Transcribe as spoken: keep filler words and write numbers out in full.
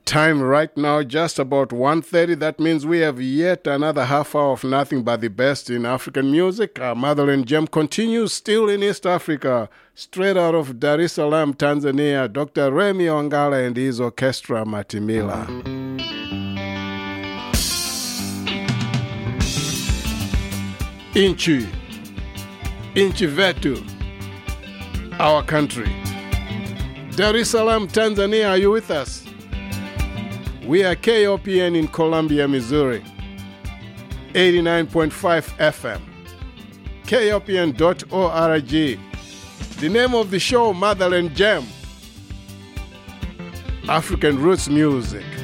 Time right now just about one thirty. That means we have yet another half hour of nothing but the best in African music. Our Motherland Gem continues still in East Africa, straight out of Dar es Salaam, Tanzania. Doctor Remy Ongala and his orchestra Matimila. Inchi, Inchi Vetu, our country. Dar es Salaam, Tanzania, are you with us? We are K O P N in Columbia, Missouri, eighty-nine point five F M, K O P N dot org. The name of the show, Motherland Gem, African Roots Music.